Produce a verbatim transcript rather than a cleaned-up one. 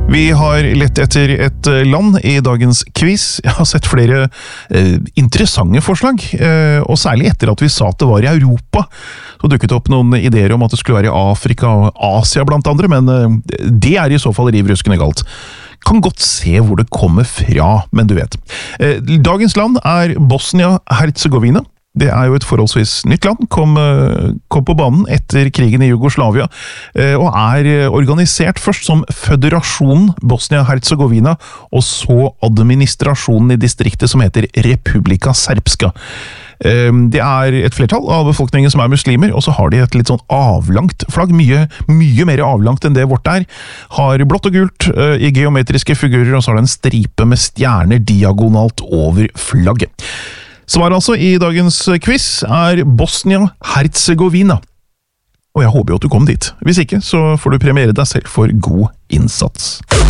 Vi har lett etter et land i dagens quiz. Jeg har sett flere eh, interessante forslag, eh, og særlig etter at vi sa at det var i Europa. Så dukket opp noen ideer om at det skulle være i Afrika og Asia blant andre, men eh, det er i så fall rivruskende galt. Kan godt se hvor det kommer fra, men du vet. Eh, dagens land er Bosnia-Herzegovina. Det er jo et forholdsvis nytt land, kom, kom på banen etter krigen i Jugoslavia, og er organisert først som Føderasjonen Bosnia-Herzegovina, og så administrasjonen i distriktet som heter Republika Srpska. Det er et flertall av befolkningen som er muslimer, og så har de et litt sånn avlangt flagg, mye, mye mer avlangt enn det vårt er. Har blått og gult i geometriske figurer, og så har det en stripe med stjerner diagonalt over flagget. Svaret altså i dagens quiz er Bosnia-Herzegovina. Og jeg håper jo at du kom dit. Hvis ikke, så får du premiere deg selv for god innsats.